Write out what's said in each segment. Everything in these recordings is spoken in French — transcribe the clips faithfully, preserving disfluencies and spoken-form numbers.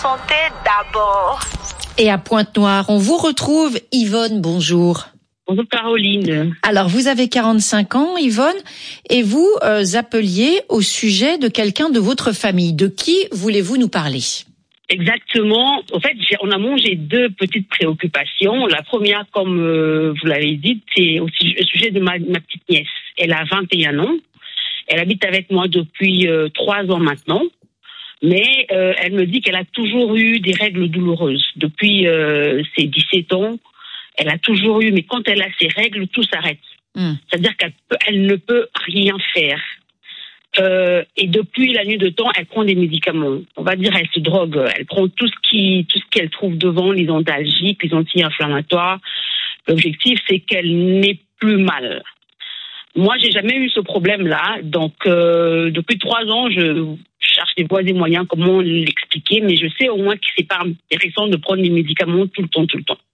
santé d'abord. Et à Pointe-Noire, on vous retrouve. Yvonne, bonjour. Bonjour Caroline. Alors, vous avez quarante-cinq ans, Yvonne, et vous euh, appeliez au sujet de quelqu'un de votre famille. De qui voulez-vous nous parler ? Exactement. En fait, j'ai, on a mangé deux petites préoccupations. La première, comme euh, vous l'avez dit, c'est au sujet, au sujet de ma, ma petite nièce. Elle a vingt et un ans. Elle habite avec moi depuis euh, trois ans maintenant. Mais euh, elle me dit qu'elle a toujours eu des règles douloureuses. Depuis euh, ses dix-sept ans, elle a toujours eu, mais quand elle a ses règles, tout s'arrête. Mmh. C'est-à-dire qu'elle peut, elle ne peut rien faire. Euh, et depuis la nuit de temps, elle prend des médicaments. On va dire, elle se drogue. Elle prend tout ce qui, tout ce qu'elle trouve devant, les antalgiques, les anti-inflammatoires. L'objectif, c'est qu'elle n'ait plus mal. Moi, j'ai jamais eu ce problème-là. Donc, euh, depuis trois ans, je cherche des voies et moyens, comment l'expliquer. Mais je sais au moins que c'est pas intéressant de prendre des médicaments tout le temps, tout le temps.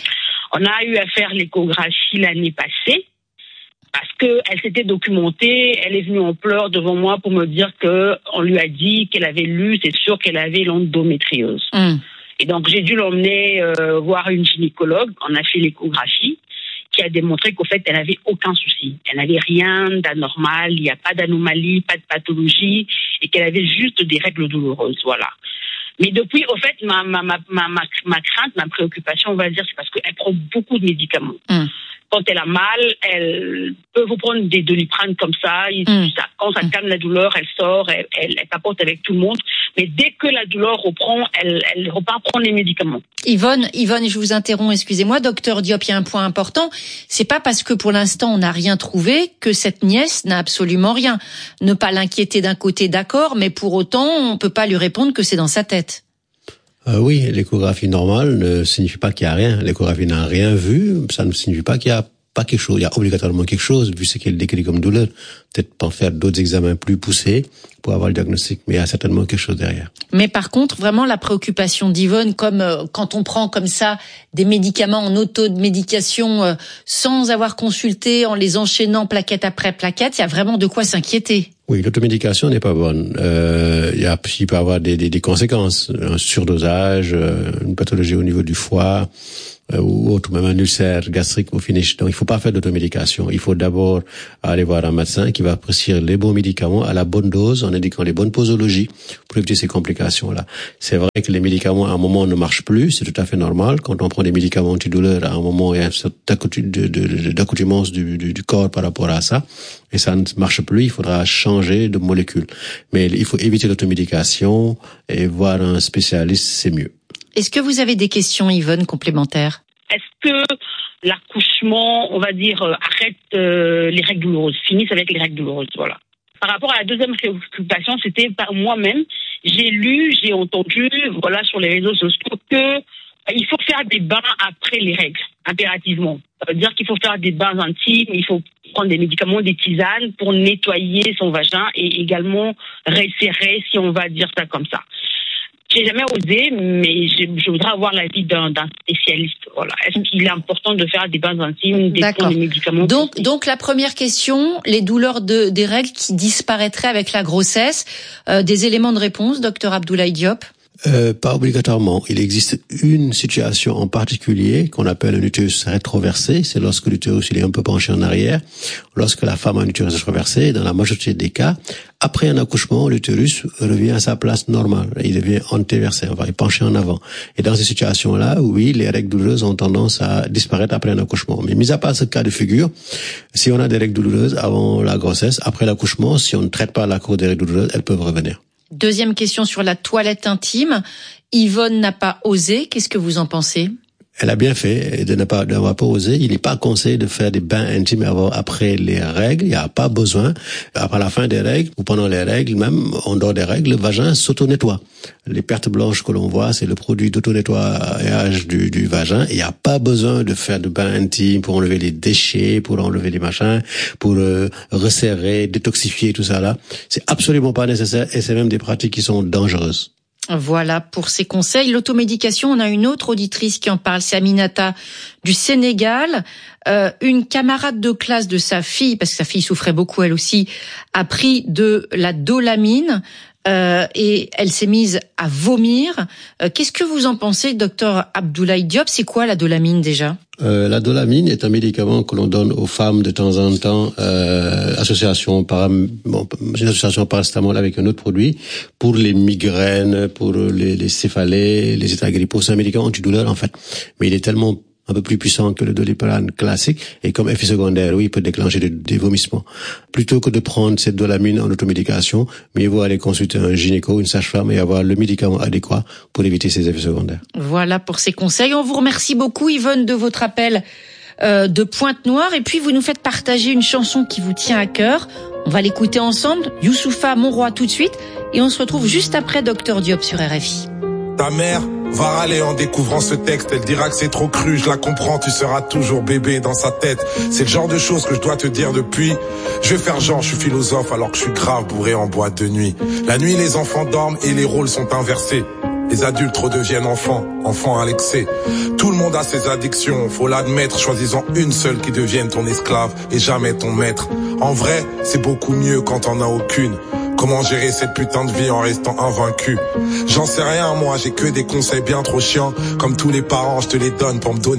On a eu à faire l'échographie l'année passée. Parce qu'elle s'était documentée, elle est venue en pleurs devant moi pour me dire qu'on lui a dit qu'elle avait lu, c'est sûr qu'elle avait l'endométriose. Mmh. Et donc j'ai dû l'emmener euh, voir une gynécologue, on a fait l'échographie, qui a démontré qu'au fait elle n'avait aucun souci. Elle n'avait rien d'anormal, il n'y a pas d'anomalie, pas de pathologie, et qu'elle avait juste des règles douloureuses, voilà. Mais depuis, au fait, ma, ma, ma, ma, ma, ma crainte, ma préoccupation, on va dire, c'est parce qu'elle prend beaucoup de médicaments. Mmh. Quand elle a mal, elle peut vous prendre des Doliprane comme ça. Mm. ça quand ça calme la douleur, elle sort, elle, elle, elle papote avec tout le monde. Mais dès que la douleur reprend, elle, elle repart prendre les médicaments. Yvonne, Yvonne, je vous interromps, excusez-moi, docteur Diop, il y a un point important. C'est pas parce que pour l'instant on n'a rien trouvé que cette nièce n'a absolument rien. Ne pas l'inquiéter d'un côté, d'accord, mais pour autant, on peut pas lui répondre que c'est dans sa tête. Euh, oui, l'échographie normale ne signifie pas qu'il y a rien. L'échographie n'a rien vu, ça ne signifie pas qu'il y a pas quelque chose. Il y a obligatoirement quelque chose, vu ce qu'elle décrit comme douleur. Peut-être pas faire d'autres examens plus poussés pour avoir le diagnostic, mais il y a certainement quelque chose derrière. Mais par contre, vraiment la préoccupation d'Yvonne, comme euh, quand on prend comme ça des médicaments en automédication euh, sans avoir consulté, en les enchaînant plaquette après plaquette, il y a vraiment de quoi s'inquiéter. Oui, l'automédication n'est pas bonne. Euh, il, y a, il peut avoir des, des, des conséquences, un surdosage, euh, une pathologie au niveau du foie, euh, ou autre, même un ulcère gastrique au finish. Donc, il faut pas faire d'automédication. Il faut d'abord aller voir un médecin qui va prescrire les bons médicaments à la bonne dose, en indiquant les bonnes posologies pour éviter ces complications-là. C'est vrai que les médicaments, à un moment, ne marchent plus. C'est tout à fait normal. Quand on prend des médicaments antidouleurs, à un moment, il y a une sorte d'accoutumance du, du, du corps par rapport à ça. Et ça ne marche plus. Il faudra changer de molécule. Mais il faut éviter l'automédication et voir un spécialiste, c'est mieux. Est-ce que vous avez des questions, Yvonne, complémentaires ? Est-ce que l'accouchement, on va dire, euh, arrête euh, les règles douloureuses, finisse avec les règles douloureuses, voilà. Par rapport à la deuxième préoccupation, c'était par moi-même. J'ai lu, j'ai entendu, voilà, sur les réseaux sociaux que il faut faire des bains après les règles, impérativement. Ça veut dire qu'il faut faire des bains intimes, il faut prendre des médicaments, des tisanes pour nettoyer son vagin et également resserrer, si on va dire ça comme ça. J'ai jamais osé, mais je, je voudrais avoir l'avis d'un, d'un spécialiste. Voilà. Est-ce qu'il est important de faire des bains intimes, des, des médicaments? Donc, donc la première question, les douleurs de, des règles qui disparaîtraient avec la grossesse, euh, des éléments de réponse, docteur Abdoulaye Diop? Euh, pas obligatoirement. Il existe une situation en particulier qu'on appelle un utérus rétroversé. C'est lorsque l'utérus il est un peu penché en arrière. Lorsque la femme a un utérus rétroversé, dans la majorité des cas, après un accouchement, l'utérus revient à sa place normale. Il devient antéversé, on va pencher en avant. Et dans ces situations-là, oui, les règles douloureuses ont tendance à disparaître après un accouchement. Mais mis à part ce cas de figure, si on a des règles douloureuses avant la grossesse, après l'accouchement, si on ne traite pas la cause des règles douloureuses, elles peuvent revenir. Deuxième question sur la toilette intime. Yvonne n'a pas osé. Qu'est-ce que vous en pensez? Elle a bien fait de ne pas d'avoir pas osé. Il n'est pas conseillé de faire des bains intimes avant, après les règles. Il n'y a pas besoin. Après la fin des règles ou pendant les règles, même en dehors des règles, le vagin s'auto-nettoie. Les pertes blanches que l'on voit, c'est le produit d'auto-nettoyage du, du vagin. Il n'y a pas besoin de faire de bains intimes pour enlever les déchets, pour enlever les machins, pour euh, resserrer, détoxifier tout ça là. C'est absolument pas nécessaire et c'est même des pratiques qui sont dangereuses. Voilà pour ces conseils. L'automédication, on a une autre auditrice qui en parle, c'est Aminata du Sénégal. Euh, une camarade de classe de sa fille, parce que sa fille souffrait beaucoup elle aussi, a pris de la dolamine. euh, et elle s'est mise à vomir. Euh, qu'est-ce que vous en pensez, docteur Abdoulaye Diop? C'est quoi la dolamine déjà? Euh, la dolamine est un médicament que l'on donne aux femmes de temps en temps, euh, association par, bon, une association paracétamol avec un autre produit pour les migraines, pour les, les céphalées, les états grippaux. C'est un médicament antidouleur en fait, mais il est tellement un peu plus puissant que le doliprane classique, et comme effet secondaire, oui, il peut déclencher des, des vomissements. Plutôt que de prendre cette dolamine en automédication, mieux vaut aller consulter un gynéco, une sage-femme et avoir le médicament adéquat pour éviter ces effets secondaires. Voilà pour ces conseils. On vous remercie beaucoup, Yvonne, de votre appel euh, de Pointe-Noire, et puis vous nous faites partager une chanson qui vous tient à cœur. On va l'écouter ensemble, Youssoupha, Mon Roi, tout de suite, et on se retrouve juste après docteur Diop sur R F I. Ta mère va râler en découvrant ce texte. Elle dira que c'est trop cru, je la comprends, tu seras toujours bébé dans sa tête. C'est le genre de choses que je dois te dire depuis. Je vais faire genre, je suis philosophe alors que je suis grave bourré en boîte de nuit. La nuit, les enfants dorment et les rôles sont inversés. Les adultes redeviennent enfants, enfants à l'excès. Tout le monde a ses addictions, faut l'admettre. Choisis-en une seule qui devienne ton esclave et jamais ton maître. En vrai, c'est beaucoup mieux quand t'en as aucune. Comment gérer cette putain de vie en restant invaincu? J'en sais rien moi, j'ai que des conseils bien trop chiants. Comme tous les parents, je te les donne pour me donner